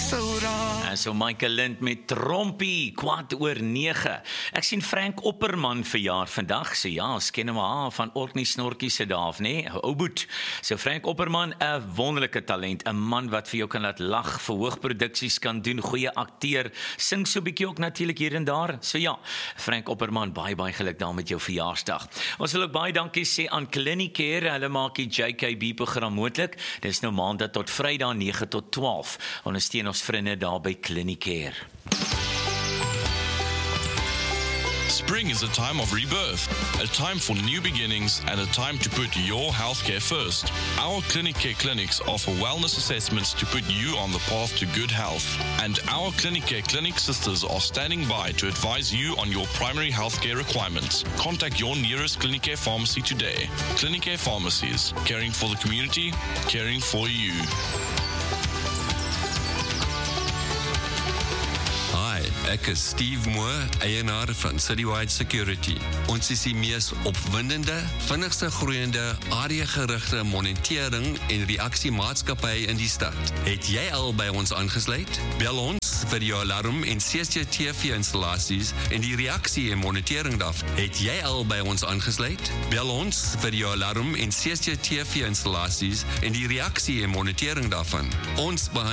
En so Michael Lind met Trompie, 8:15. Ek sien Frank Opperman verjaar vandag. So ja, ons ken hom al van Orkney Snorkie se dae, nee, ou boet. So Frank Opperman, 'n wonderlike talent, 'n man wat vir jou kan laat lag, verhoogproduksies kan doen, goeie akteur, sing so 'n bietjie ook natuurlik hier en daar. So ja, Frank Opperman, baie geluk daar met jou verjaarsdag. Ons wil ook baie dankie sê aan Clinicare, hulle maak die JKB program moontlik. Dis nou maandag tot Vrydag 9 tot 12. Ondersteun ons vriende daar by Clinicare. Spring is a time of rebirth, a time for new beginnings, and a time to put your healthcare first. Our Clinicare clinics offer wellness assessments to put you on the path to good health. And our Clinicare clinic sisters are standing by to advise you on your primary healthcare requirements. Contact your nearest Clinicare pharmacy today. Clinicare Pharmacies, caring for the community, caring for you. Ek is Steve Moore, eienaar van Citywide Security. Ons is die mees opwindende, vinnigste groeiende, areagerigte monitering en reaksiemaatskappy in die stad. Het jy al by ons aangesluit? Bel ons vir jou alarm en CCTV-installasies en die reaksie en monitering daarvan. Het jy al by ons aangesluit? Bel ons vir jou alarm en CCTV-installasies en die reaksie en monitering daarvan. Ons